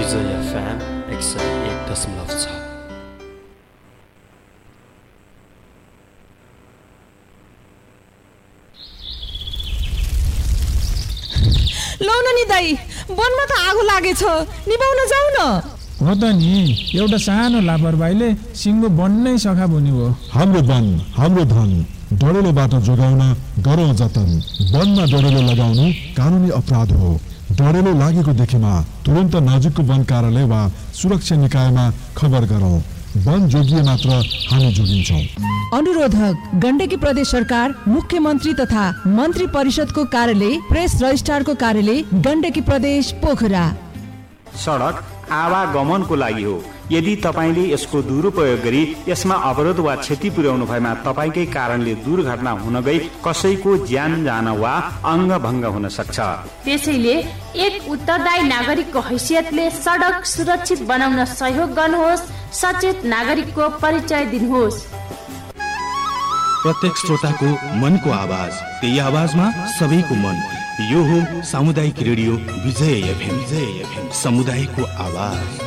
विजय FM 101.6। लौ न नि दाइ, वनमा त आगो लागेछ, निभाउन जाऊ न। हो त नि, एउटा सानो लापरवाहीले सिङ्गो बन्नै सखा बुनि हो। हाम्रो वन हाम्रो धन, डढेलो बाटो जोगाउन गरौँ जतन। वनमा डढेलो लगाउनु कानुनी अपराध हो। डढेलो लागेको देखेमा तुरन्त नजिकको वन कार्यालय वा सुरक्षा निकायमा खबर गरौँ। वन जोगिए मात्र हामी जोगिन्छौँ। अनुरोधक गण्डकी प्रदेश सरकार, मुख्यमन्त्री तथा मन्त्री परिषदको कार्यालय, प्रेस रजिस्ट्रारको कार्यालय, गण्डकी प्रदेश पोखरा। सडक आवागमनको लागि हो। यदि तपाईले यसको दुरुपयोग गरी यसमा अवरोध वा क्षति पुर्याउनु भएमा तपाईकै कारणले दुर्घटना हुन गई कसैको ज्यान जान वा अङ्ग भङ्ग हुन सक्छ। त्यसैले एक उत्तरदायी नागरिकको हैसियतले सडक सुरक्षित बनाउन सहयोग गर्नुहोस्। सचेत नागरिकको परिचय दिनुहोस्। प्रत्येक श्रोताको मनको आवाज, त्यही आवाजमा सबैको मन। यो हो सामुदायिक रेडियो विजय FM, समुदायको आवाज।